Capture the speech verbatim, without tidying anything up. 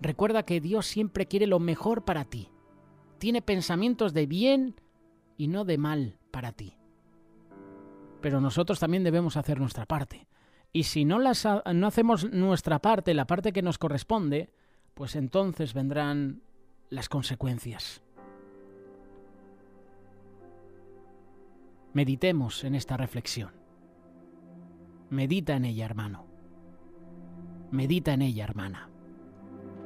Recuerda que Dios siempre quiere lo mejor para ti. Tiene pensamientos de bien y no de mal para ti. Pero nosotros también debemos hacer nuestra parte. Y si no, las, no hacemos nuestra parte, la parte que nos corresponde, pues entonces vendrán las consecuencias. Meditemos en esta reflexión. Medita en ella, hermano. Medita en ella, hermana.